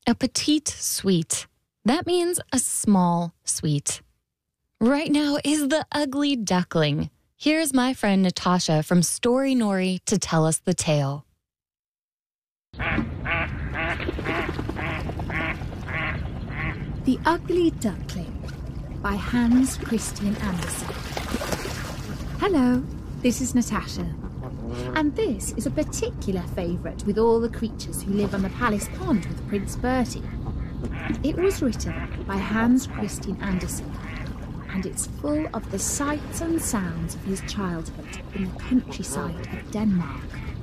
A petite sweet. That means a small sweet. Right now is the ugly duckling. Here's my friend Natasha from Story Nori to tell us the tale. The Ugly Duckling by Hans Christian Andersen. Hello, this is Natasha. And this is a particular favourite with all the creatures who live on the Palace Pond with Prince Bertie. It was written by Hans Christian Andersen, and it's full of the sights and sounds of his childhood in the countryside of Denmark.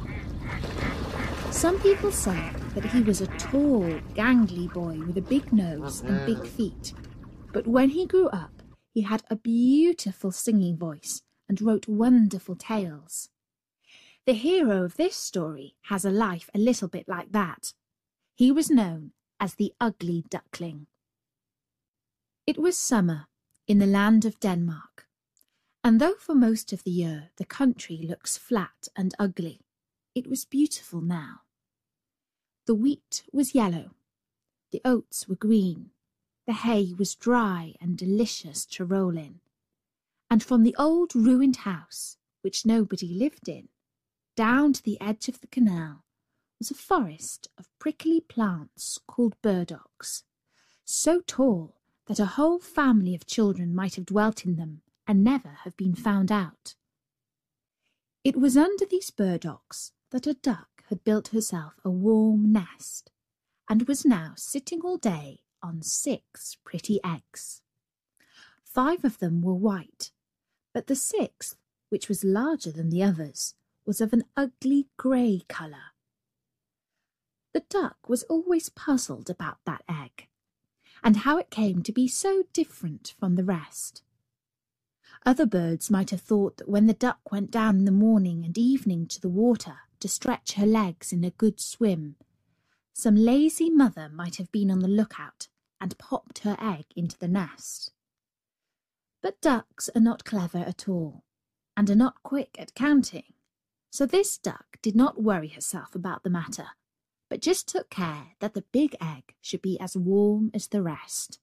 Some people say that he was a tall, gangly boy with a big nose and big feet, but when he grew up, he had a beautiful singing voice and wrote wonderful tales. The hero of this story has a life a little bit like that. He was known as the Ugly Duckling. It was summer in the land of Denmark, and though for most of the year the country looks flat and ugly, it was beautiful now. The wheat was yellow, the oats were green, the hay was dry and delicious to roll in, and from the old ruined house, which nobody lived in, down to the edge of the canal was a forest of prickly plants called burdocks, so tall that a whole family of children might have dwelt in them and never have been found out. It was under these burdocks that a duck had built herself a warm nest, and was now sitting all day on 6 pretty eggs. 5 of them were white, but the 6th, which was larger than the others, was of an ugly grey colour. The duck was always puzzled about that egg, and how it came to be so different from the rest. Other birds might have thought that when the duck went down in the morning and evening to the water to stretch her legs in a good swim, some lazy mother might have been on the lookout and popped her egg into the nest. But ducks are not clever at all, and are not quick at counting, so this duck did not worry herself about the matter, but just took care that the big egg should be as warm as the rest.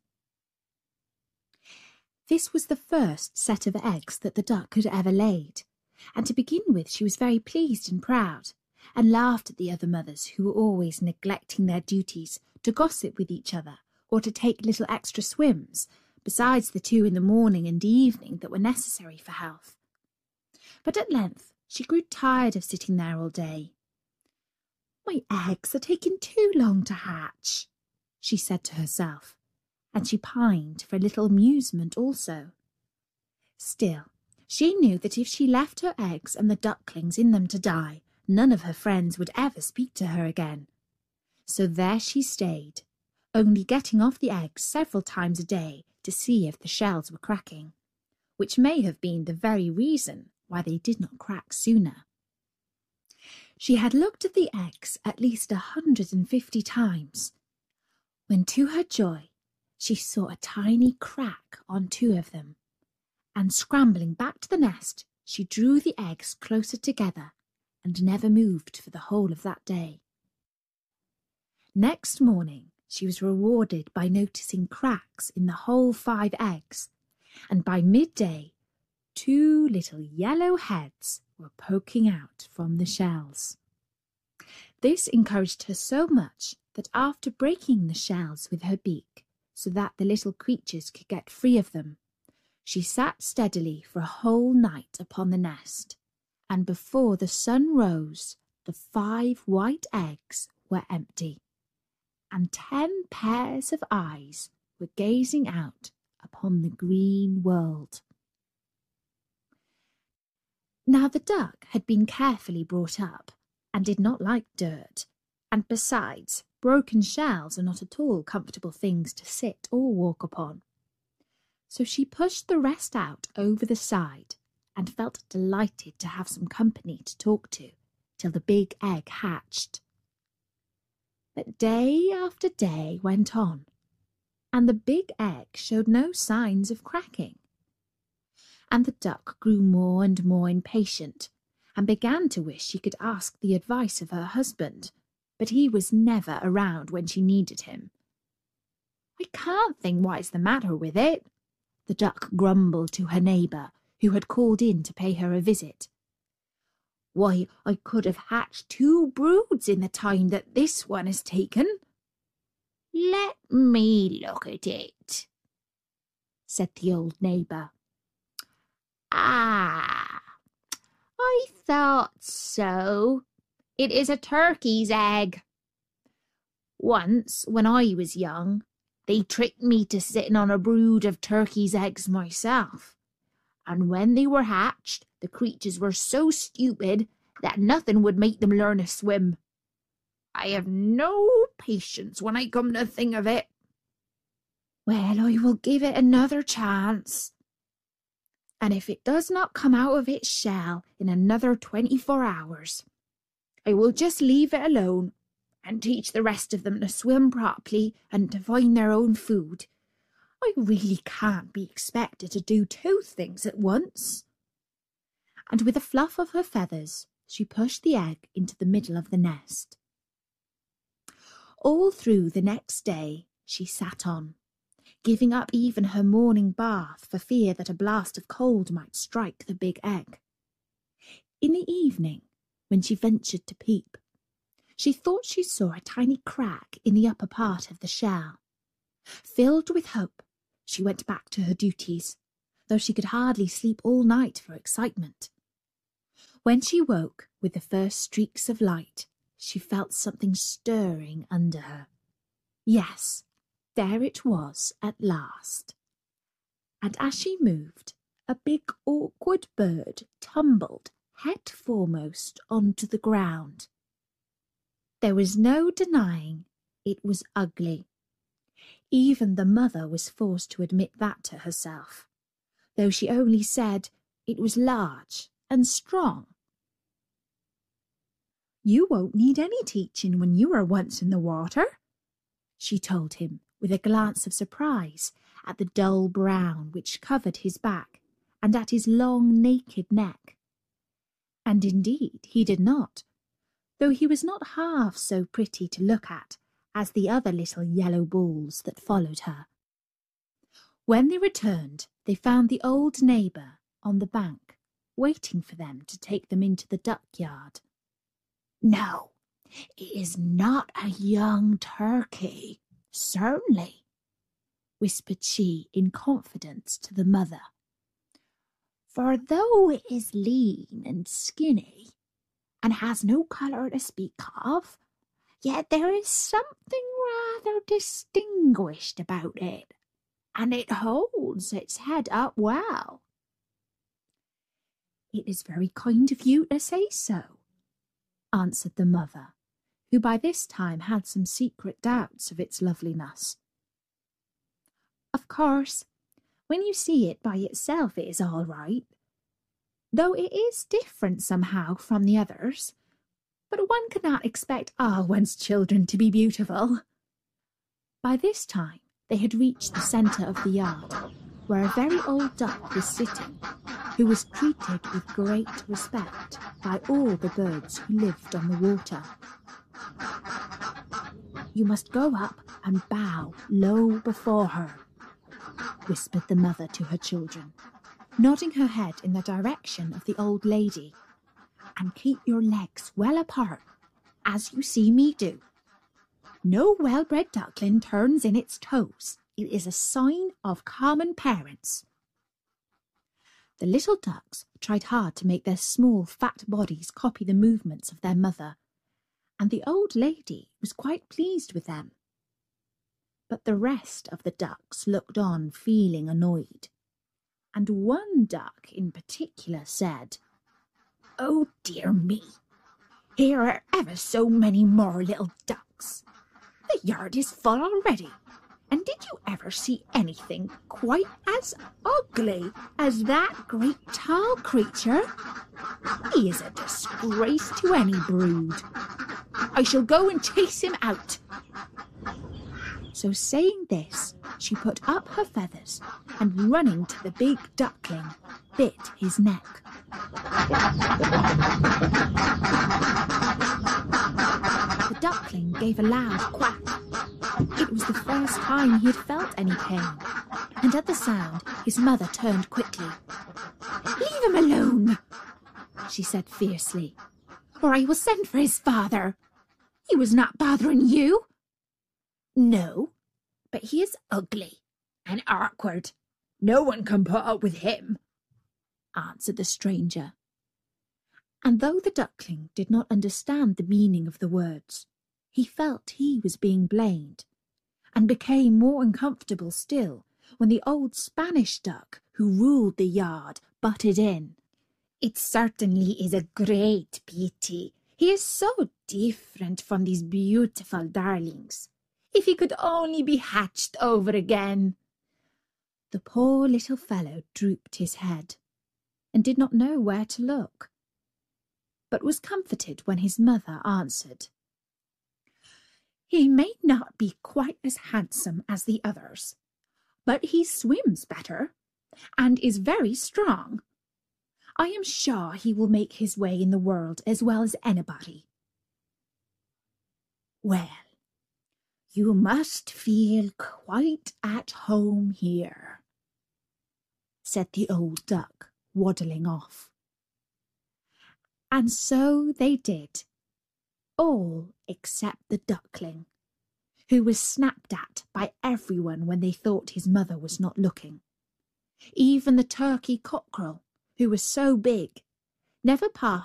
This was the first set of eggs that the duck had ever laid, and to begin with she was very pleased and proud, and laughed at the other mothers who were always neglecting their duties to gossip with each other or to take little extra swims, besides the 2 in the morning and evening that were necessary for health. But at length she grew tired of sitting there all day. "My eggs are taking too long to hatch," she said to herself, and she pined for a little amusement also. Still, she knew that if she left her eggs and the ducklings in them to die, none of her friends would ever speak to her again. So there she stayed, only getting off the eggs several times a day to see if the shells were cracking, which may have been the very reason why they did not crack sooner. She had looked at the eggs at least 150 times, when to her joy she saw a tiny crack on 2 of them, and scrambling back to the nest, she drew the eggs closer together and never moved for the whole of that day. Next morning she was rewarded by noticing cracks in the whole 5 eggs, and by midday 2 little yellow heads were poking out from the shells. This encouraged her so much that after breaking the shells with her beak, so that the little creatures could get free of them, she sat steadily for a whole night upon the nest, and before the sun rose, the 5 white eggs were empty, and 10 pairs of eyes were gazing out upon the green world. Now the duck had been carefully brought up, and did not like dirt, and besides, broken shells are not at all comfortable things to sit or walk upon. So she pushed the rest out over the side, and felt delighted to have some company to talk to, till the big egg hatched. But day after day went on, and the big egg showed no signs of cracking. And the duck grew more and more impatient, and began to wish she could ask the advice of her husband, but he was never around when she needed him. "I can't think what's the matter with it," the duck grumbled to her neighbour, who had called in to pay her a visit. "Why, I could have hatched 2 broods in the time that this one has taken." "Let me look at it," said the old neighbour. "Ah, I thought so. It is a turkey's egg. Once, when I was young, they tricked me to sitting on a brood of turkey's eggs myself, and when they were hatched, the creatures were so stupid that nothing would make them learn to swim. I have no patience when I come to think of it." "Well, I will give it another chance, and if it does not come out of its shell in another 24 hours, I will just leave it alone and teach the rest of them to swim properly and to find their own food. I really can't be expected to do 2 things at once." And with a fluff of her feathers, she pushed the egg into the middle of the nest. All through the next day she sat on, giving up even her morning bath for fear that a blast of cold might strike the big egg. In the evening, when she ventured to peep, she thought she saw a tiny crack in the upper part of the shell. Filled with hope, she went back to her duties, though she could hardly sleep all night for excitement. When she woke with the first streaks of light, she felt something stirring under her. Yes, there it was at last. And as she moved, a big awkward bird tumbled head foremost onto the ground. There was no denying it was ugly. Even the mother was forced to admit that to herself, though she only said it was large and strong. "You won't need any teaching when you are once in the water," she told him, with a glance of surprise at the dull brown which covered his back and at his long naked neck. And indeed he did not, though he was not half so pretty to look at as the other little yellow balls that followed her. When they returned, they found the old neighbour on the bank, waiting for them to take them into the duck yard. "No, it is not a young turkey, certainly," whispered she in confidence to the mother. "For though it is lean and skinny, and has no colour to speak of, yet there is something rather distinguished about it, and it holds its head up well." "It is very kind of you to say so," answered the mother, who by this time had some secret doubts of its loveliness. "Of course, when you see it by itself it is all right, though it is different somehow from the others. But one cannot expect all one's children to be beautiful." By this time they had reached the centre of the yard, where a very old duck was sitting, who was treated with great respect by all the birds who lived on the water. "You must go up and bow low before her," whispered the mother to her children, nodding her head in the direction of the old lady, "and keep your legs well apart, as you see me do. No well-bred duckling turns in its toes. It is a sign of common parents." The little ducks tried hard to make their small, fat bodies copy the movements of their mother, and the old lady was quite pleased with them. But the rest of the ducks looked on, feeling annoyed, and one duck in particular said, "Oh dear me, here are ever so many more little ducks. The yard is full already, and did you ever see anything quite as ugly as that great tall creature? He is a disgrace to any brood. I shall go and chase him out." So saying this, she put up her feathers and, running to the big duckling, bit his neck. The duckling gave a loud quack. It was the first time he had felt any pain, and at the sound his mother turned quickly. "Leave him alone," she said fiercely, "or I will send for his father. He was not bothering you." "No, but he is ugly and awkward. No one can put up with him," answered the stranger. And though the duckling did not understand the meaning of the words, he felt he was being blamed, and became more uncomfortable still when the old Spanish duck who ruled the yard butted in. "It certainly is a great pity. He is so different from these beautiful darlings. If he could only be hatched over again." The poor little fellow drooped his head, and did not know where to look, but was comforted when his mother answered, "He may not be quite as handsome as the others, but he swims better, and is very strong. I am sure he will make his way in the world as well as anybody." "Well, you must feel quite at home here," said the old duck, waddling off. And so they did, all except the duckling, who was snapped at by everyone when they thought his mother was not looking. Even the turkey cockerel, who was so big, never passed